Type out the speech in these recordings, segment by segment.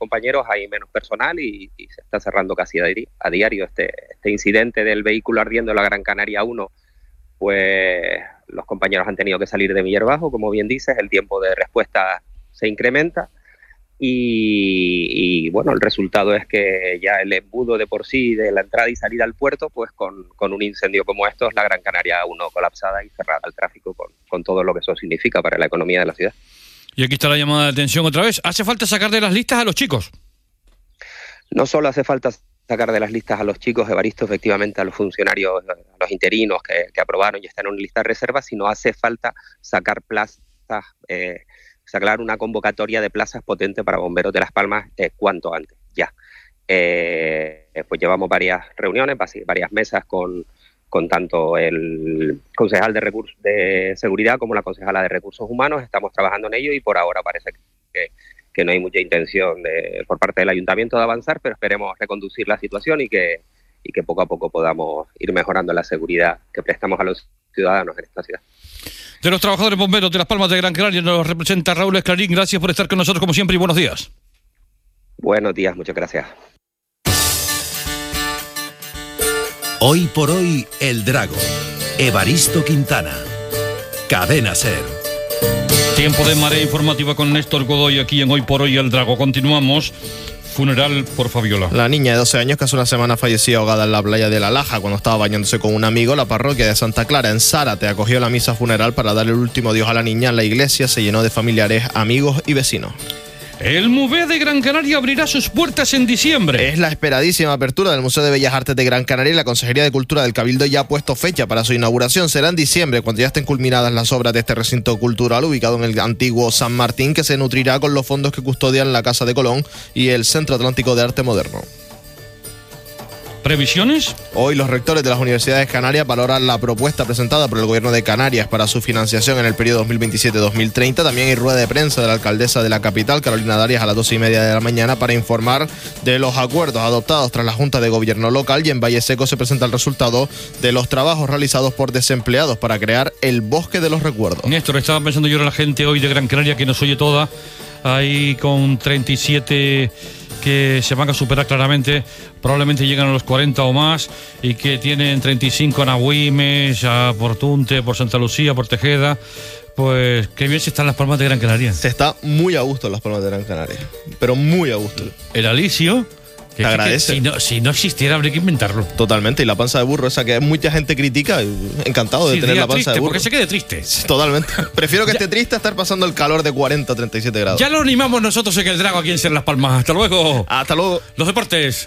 compañeros hay menos personal y se está cerrando casi a diario. Este incidente del vehículo ardiendo en la Gran Canaria 1, pues los compañeros han tenido que salir de Miller Bajo, como bien dices, el tiempo de respuesta se incrementa y bueno, el resultado es que ya el embudo de por sí de la entrada y salida al puerto, pues con un incendio como estos, la Gran Canaria 1 colapsada y cerrada al tráfico con todo lo que eso significa para la economía de la ciudad. Y aquí está la llamada de atención otra vez. ¿Hace falta sacar de las listas a los chicos? No solo hace falta sacar de las listas a los chicos, Evaristo, efectivamente a los funcionarios, a los interinos que aprobaron y están en una lista de reserva, sino hace falta sacar plazas, sacar una convocatoria de plazas potente para bomberos de Las Palmas cuanto antes, ya. Pues llevamos varias reuniones, varias mesas con tanto el concejal de seguridad como la concejala de recursos humanos. Estamos trabajando en ello y por ahora parece que no hay mucha intención por parte del ayuntamiento de avanzar, pero esperemos reconducir la situación y que poco a poco podamos ir mejorando la seguridad que prestamos a los ciudadanos en esta ciudad. De los trabajadores bomberos de Las Palmas de Gran Canaria nos representa Raúl Esclarín. Gracias por estar con nosotros como siempre y buenos días. Buenos días, muchas gracias. Hoy por hoy, El Drago. Evaristo Quintana. Cadena SER. Tiempo de marea informativa con Néstor Godoy aquí en Hoy por Hoy El Drago. Continuamos. Funeral por Fabiola. La niña de 12 años que hace una semana falleció ahogada en la playa de La Laja cuando estaba bañándose con un amigo. La parroquia de Santa Clara en Zárate acogió la misa funeral para darle el último adiós a la niña. La iglesia se llenó de familiares, amigos y vecinos. El Museo de Gran Canaria abrirá sus puertas en diciembre. Es la esperadísima apertura del Museo de Bellas Artes de Gran Canaria y la Consejería de Cultura del Cabildo ya ha puesto fecha para su inauguración. Será en diciembre, cuando ya estén culminadas las obras de este recinto cultural ubicado en el antiguo San Martín, que se nutrirá con los fondos que custodian la Casa de Colón y el Centro Atlántico de Arte Moderno. ¿Previsiones? Hoy los rectores de las universidades canarias valoran la propuesta presentada por el Gobierno de Canarias para su financiación en el periodo 2027-2030. También hay rueda de prensa de la alcaldesa de la capital, Carolina Darias, a las 12:30 de la mañana para informar de los acuerdos adoptados tras la Junta de Gobierno local, y en Valle Seco se presenta el resultado de los trabajos realizados por desempleados para crear el Bosque de los Recuerdos. Néstor, estaba pensando yo en la gente hoy de Gran Canaria que nos oye toda, ahí con 37 que se van a superar claramente, probablemente llegan a los 40 o más, y que tienen 35 en Agüimes, a Portunte, por Santa Lucía, por Tejeda. Pues qué bien se están Las Palmas de Gran Canaria. Se está muy a gusto en Las Palmas de Gran Canaria, pero muy a gusto. El Alicio, te agradece. Si no existiera, habría que inventarlo. Totalmente, y la panza de burro, esa que mucha gente critica, encantado de tener la panza de burro. Porque se quede triste. Totalmente. Prefiero que esté triste a estar pasando el calor de 40 o 37 grados. Ya lo animamos nosotros en El Drago aquí en Ser Las Palmas. Hasta luego. Hasta luego. Los deportes.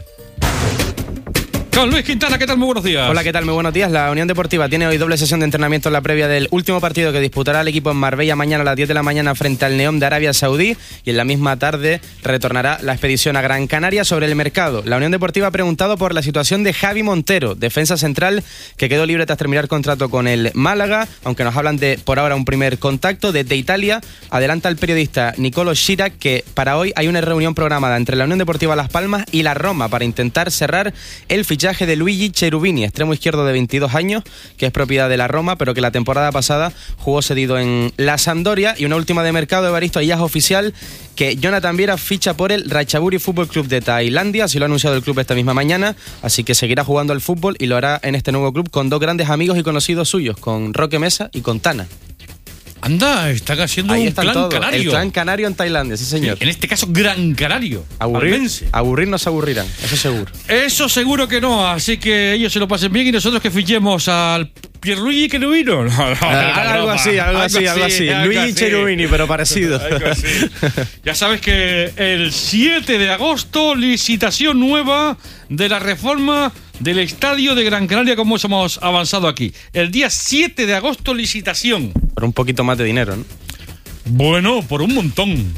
Con Luis Quintana, ¿qué tal? Muy buenos días. Hola, ¿qué tal? Muy buenos días. La Unión Deportiva tiene hoy doble sesión de entrenamiento en la previa del último partido que disputará el equipo en Marbella mañana a las 10 de la mañana frente al Neom de Arabia Saudí, y en la misma tarde retornará la expedición a Gran Canaria. Sobre el mercado, la Unión Deportiva ha preguntado por la situación de Javi Montero, defensa central que quedó libre tras terminar contrato con el Málaga, aunque nos hablan de, por ahora, un primer contacto. Desde Italia adelanta el periodista Nicolo Schira que para hoy hay una reunión programada entre la Unión Deportiva Las Palmas y la Roma para intentar cerrar el fichaje de Luigi Cherubini, extremo izquierdo de 22 años, que es propiedad de la Roma, pero que la temporada pasada jugó cedido en la Sampdoria. Y una última de mercado, Evaristo, ya es oficial que Jonathan Viera ficha por el Ratchaburi Fútbol Club de Tailandia. Así lo ha anunciado el club esta misma mañana, así que seguirá jugando al fútbol y lo hará en este nuevo club con dos grandes amigos y conocidos suyos, con Roque Mesa y con Tana. Anda, están haciendo un clan canario. El clan canario en Tailandia, sí señor. Sí, en este caso, Gran Canario. Aburrir no se aburrirán, eso seguro. Eso seguro que no, así que ellos se lo pasen bien y nosotros que fichemos al Pierluigi Cherubino. Algo así. Luigi Cherubini, pero parecido. Ya sabes que el 7 de agosto, licitación nueva de la reforma del estadio de Gran Canaria, como hemos avanzado aquí. El día 7 de agosto, licitación. Por un poquito más de dinero, ¿no? Bueno, por un montón. Un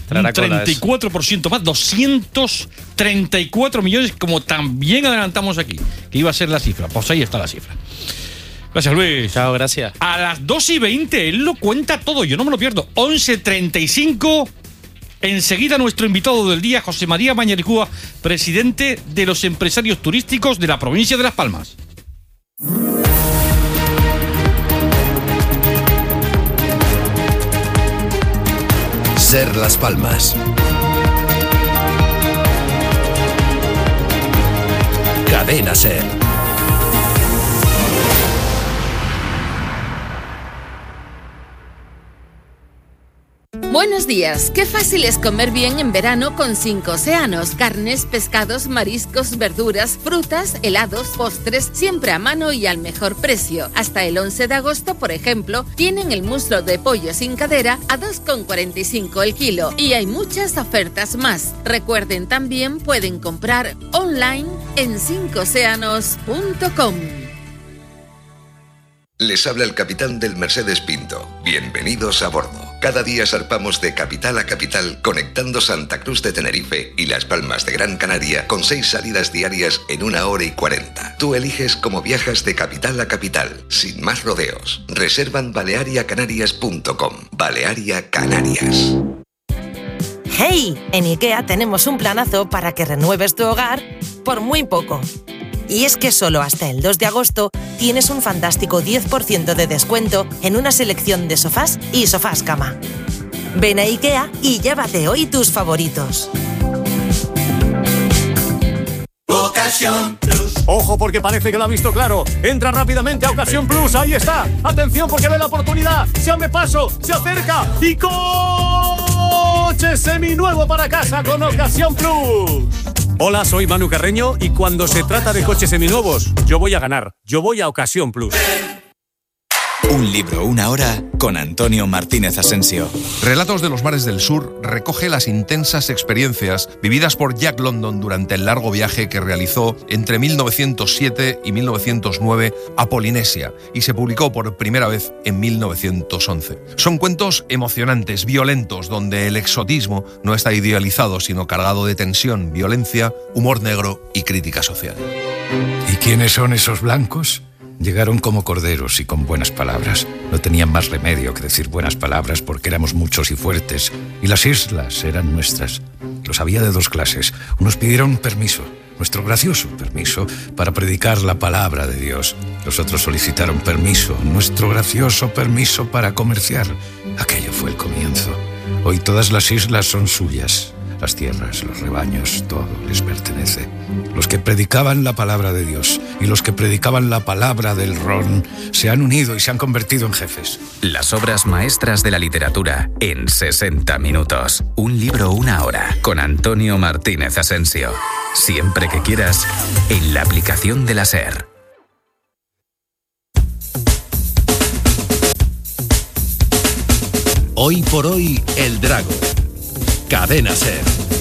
34% más, 234 millones, como también adelantamos aquí, que iba a ser la cifra. Pues ahí está la cifra. Gracias, Luis. Chao, gracias. A las 2:20, él lo cuenta todo, yo no me lo pierdo. 11:35. Enseguida nuestro invitado del día, José María Mañaricúa, presidente de los empresarios turísticos de la provincia de Las Palmas. Ser Las Palmas. Cadena SER. Buenos días. Qué fácil es comer bien en verano con 5 Océanos. Carnes, pescados, mariscos, verduras, frutas, helados, postres, siempre a mano y al mejor precio. Hasta el 11 de agosto, por ejemplo, tienen el muslo de pollo sin cadera a 2,45 el kilo. Y hay muchas ofertas más. Recuerden, también pueden comprar online en 5océanos.com. Les habla el capitán del Mercedes Pinto. Bienvenidos a bordo. Cada día zarpamos de capital a capital, conectando Santa Cruz de Tenerife y Las Palmas de Gran Canaria con 6 salidas diarias en 1 hora y 40. Tú eliges cómo viajas de capital a capital, sin más rodeos. Reserva en baleariacanarias.com. Balearia Canarias. ¡Hey! En IKEA tenemos un planazo para que renueves tu hogar por muy poco. Y es que solo hasta el 2 de agosto tienes un fantástico 10% de descuento en una selección de sofás y sofás cama. Ven a IKEA y llévate hoy tus favoritos. Ocasión Plus. Ojo, porque parece que lo ha visto claro. Entra rápidamente a Ocasión Plus. Ahí está. Atención, porque ve la oportunidad. Se abre paso, se acerca y coche seminuevo para casa con Ocasión Plus. Hola, soy Manu Carreño y cuando se trata de coches seminuevos, yo voy a ganar. Yo voy a Ocasión Plus. Un libro, una hora, con Antonio Martínez Asensio. Relatos de los mares del sur recoge las intensas experiencias vividas por Jack London durante el largo viaje que realizó entre 1907 y 1909 a Polinesia y se publicó por primera vez en 1911. Son cuentos emocionantes, violentos, donde el exotismo no está idealizado, sino cargado de tensión, violencia, humor negro y crítica social. ¿Y quiénes son esos blancos? Llegaron como corderos y con buenas palabras. No tenían más remedio que decir buenas palabras porque éramos muchos y fuertes, y las islas eran nuestras. Los había de 2 clases. Unos pidieron permiso, nuestro gracioso permiso, para predicar la palabra de Dios. Los otros solicitaron permiso, nuestro gracioso permiso para comerciar. Aquello fue el comienzo. Hoy todas las islas son suyas. Las tierras, los rebaños, todo les pertenece. Los que predicaban la palabra de Dios y los que predicaban la palabra del ron se han unido y se han convertido en jefes. Las obras maestras de la literatura en 60 minutos. Un libro, una hora, con Antonio Martínez Asensio. Siempre que quieras, en la aplicación de la SER. Hoy por hoy, El Drago. Cadena SER.